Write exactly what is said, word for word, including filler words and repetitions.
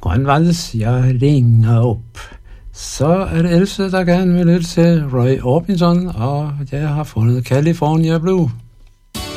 grøn vals, jeg ringer op. Så er det Else, der gerne vil lytte til Roy Orbison, og jeg har fundet California Blue.